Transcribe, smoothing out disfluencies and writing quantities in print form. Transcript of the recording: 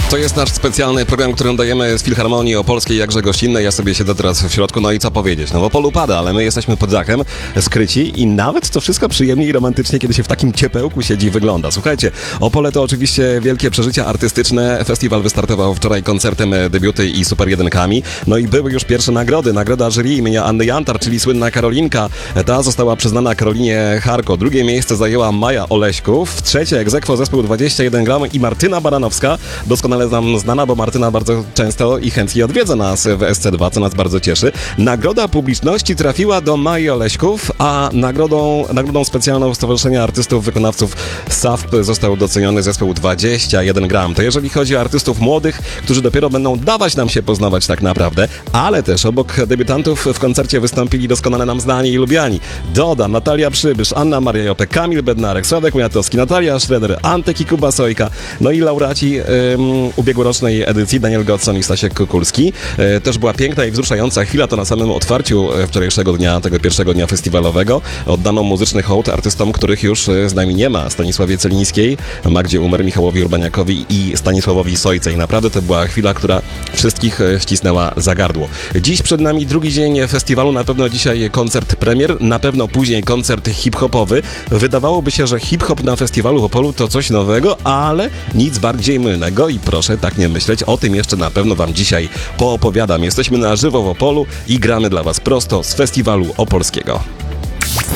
To jest nasz specjalny program, który dajemy z Filharmonii Opolskiej, jakże gościnnej. Ja sobie siedzę teraz w środku, no i co powiedzieć? No w Opolu pada, ale my jesteśmy pod dachem, skryci i nawet to wszystko przyjemnie i romantycznie, kiedy się w takim ciepełku siedzi i wygląda. Słuchajcie, Opole to oczywiście wielkie przeżycia artystyczne. Festiwal wystartował wczoraj koncertem Debiuty i Super Jedynkami. No i były już pierwsze nagrody. Nagroda jury imienia Anny Jantar, czyli słynna Karolinka. Ta została przyznana Karolinie Charko. Drugie miejsce zajęła Maja Oleśków. Trzecie ex aequo zespół 21 gram i Martyna Baranowska. Doskonale nam znana, bo Martyna bardzo często i chętnie odwiedza nas w SC2, co nas bardzo cieszy. Nagroda publiczności trafiła do Mai Oleśków, a nagrodą specjalną Stowarzyszenia Artystów Wykonawców SAFP został doceniony zespół 21 gram. To jeżeli chodzi o artystów młodych, którzy dopiero będą dawać nam się poznawać tak naprawdę, ale też obok debiutantów w koncercie wystąpili doskonale nam znani i lubiani Doda, Natalia Przybysz, Anna Maria Jopek, Kamil Bednarek, Sławek Miatowski, Natalia Schroeder, Antek i Kuba Sojka, no i laureaci ubiegłorocznej edycji Daniel Godson i Stasiek Kukulski. Też była piękna i wzruszająca chwila, to na samym otwarciu wczorajszego dnia, tego pierwszego dnia festiwalowego. Oddano muzyczny hołd artystom, których już z nami nie ma. Stanisławie Celińskiej, Magdzie Umer, Michałowi Urbaniakowi i Stanisławowi Sojce. I naprawdę to była chwila, która wszystkich ścisnęła za gardło. Dziś przed nami drugi dzień festiwalu, na pewno dzisiaj koncert premier, na pewno później koncert hip-hopowy. Wydawałoby się, że hip-hop na festiwalu w Opolu to coś nowego, ale nic bardziej mylnego i proszę tak nie myśleć, o tym jeszcze na pewno wam dzisiaj poopowiadam. Jesteśmy na żywo w Opolu i gramy dla was prosto z festiwalu opolskiego.